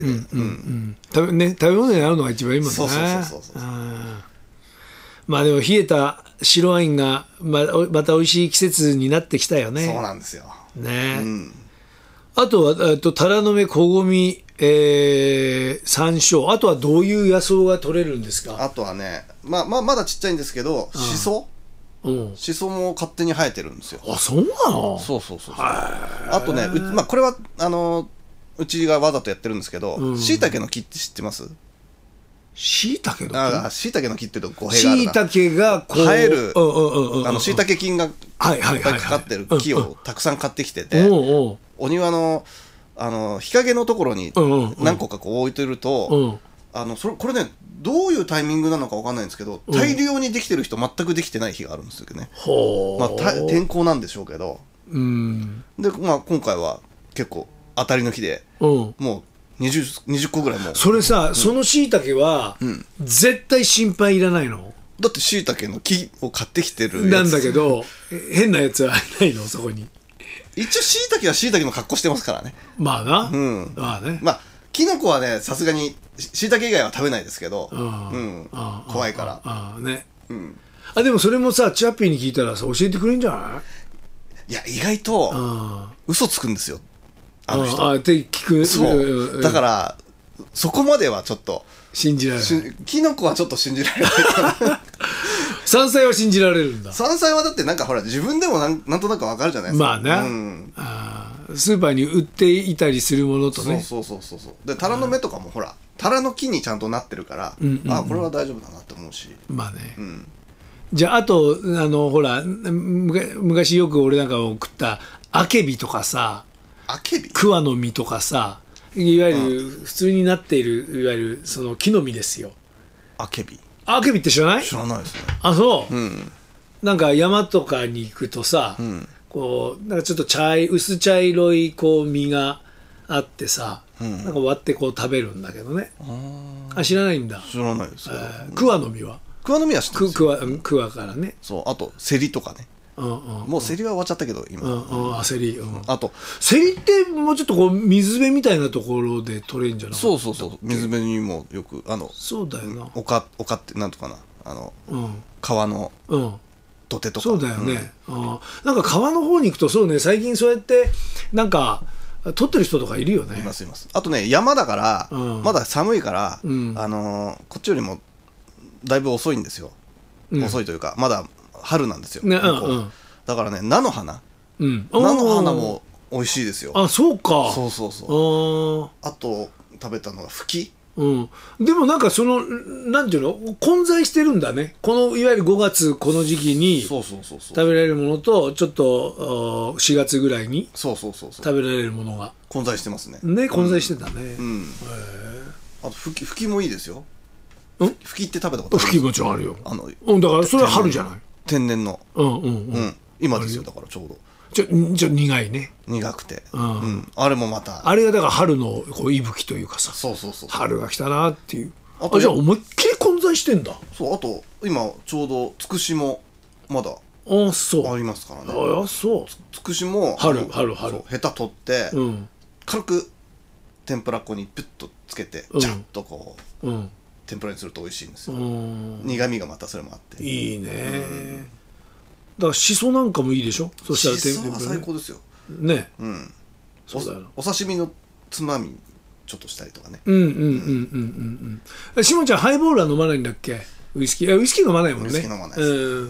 食べ物になるのが一番いいもんね。 そうそうそうそう。 まあでも冷えた白ワインがまた美味しい季節になってきたよね。 そうなんですよ。 ね。あとはタラの芽、こごみ、山椒、あとはどういう野草が取れるんですか？ あとはね、まだちっちゃいんですけど、シソも勝手に生えてるんですよ。 あ、そうなの？ そうそうそう。あとね、これはうちがわざとやってるんですけど、椎茸の木って知ってます？ 椎茸の木？ 椎茸の木って言うと語弊があるな。 椎茸がこう生える椎茸菌がいっぱいかかってる木をたくさん買ってきてて、お庭の日陰のところに何個かこう置いてると、これね、どういうタイミングなのか分かんないんですけど、大量にできてる日と全くできてない日があるんですよね。天候なんでしょうけど。で、今回は結構当たりの日で、もう20個ぐらいもう。 それさ、その椎茸は絶対心配いらないの？ だって椎茸の木を買ってきてるやつなんだけど、変なやつはないのそこに？ 一応椎茸は椎茸の格好してますからね。 まあな。まあね。 キノコはね、さすがに椎茸以外は食べないですけど、怖いから。 ね。でもそれもさ、チャッピーに聞いたらさ、教えてくれるんじゃない？ いや、意外と嘘つくんですよ、あの人。 って聞く。 そう。だから、そこまではちょっと信じられない。 キノコはちょっと信じられないかな。 山菜は信じられるんだ。 山菜はだってなんかほら、自分でもなんとなくわかるじゃないですか。 まあね。スーパーに売っていたりするものとね。 そう。で、タラの芽とかもほら、タラの木にちゃんとなってるから、これは大丈夫だなって思うし。 まあね。じゃあ、あと、ほら、昔よく俺なんかを食ったアケビとかさ、クワの実とかさ、いわゆる普通になっている、いわゆるその木の実ですよ。 アケビって知らない？ 知らないですね。 あ、そう。なんか山とかに行くとさ、こうなんかちょっと薄茶色いこう実があってさ、なんか割ってこう食べるんだけどね。知らないんだ。 知らないですけど。 クワの実は知ってます。 クワからね。 そう、あとセリとかね。もうセリは終わっちゃったけど今。 セリ。 あとセリってもうちょっとこう水辺みたいなところで取れるんじゃない？ そう。水辺にもよくそうだよな。 丘ってなんとかな川の土手とか。 そうだよね。なんか川の方に行くとそうね、最近そうやってなんか取ってる人とかいるよね。 います。あとね、山だからまだ寒いからこっちよりもだいぶ遅いんですよ。遅いというかまだ春なんですよ。だからね、菜の花も美味しいですよ。 あ、そうか。 そう。あと食べたのがフキ。 でもなんかなんていうの、混在してるんだね。このいわゆる5月この時期に食べられるものとちょっと4月ぐらいに食べられるものが混在してますね。 混在してたね。 あとフキもいいですよ。フキって食べたことある？ フキもちろんあるよ。だからそれは春じゃない？ 天然の。今ですよ、だからちょうど。 ちょ苦いね。 苦くて。あれもまた。 あれがだから春の息吹というかさ。 そう。 春が来たなっていう。じゃあ思いっきり混在してんだ。 そう、あと今ちょうどつくしもまだありますからね。つくしも春。 ヘタ取って軽く天ぷら粉にピュッとつけてジャッとこう天ぷらにすると美味しいんですよ。苦味がまたそれもあっていいね。だからしそなんかもいいでしょ。そしたらしそは最高ですよね。 お刺身のつまみちょっとしたりとかね。 しもちゃんハイボールは飲まないんだっけ？ウイスキー飲まないもんね。 ウイスキー飲まないです。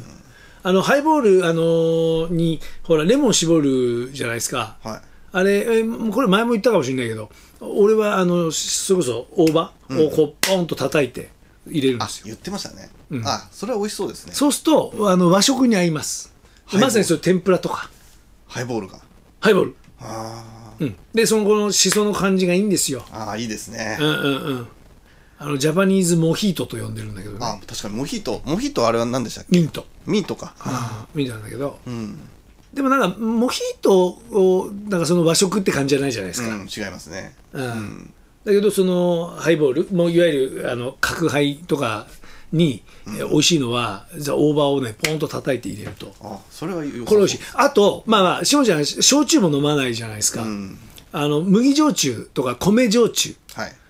ハイボールにほらレモン絞るじゃないですか。あれこれ前も言ったかもしれないけど、俺はそれこそ大葉をこうポンと叩いて入れるんですよ。 言ってましたね。それは美味しそうですね。 そうすると和食に合います。まさにそれ天ぷらとかハイボールがハイボール。でこのしその感じがいいんですよ。 いいですね。 ジャパニーズモヒートと呼んでるんだけどね。 確かにモヒートあれは何でしたっけ？ミントか。 ミントなんだけど、でもなんかモヒートをなんかその和食って感じじゃないじゃないですか。 違いますね。 だけどそのハイボールもいわゆる角ハイとかに美味しいのは大葉をねポンと叩いて入れると、 それはこれ美味しい。あとしもちゃん焼酎も飲まないじゃないですか。 麦焼酎とか米焼酎、 はい、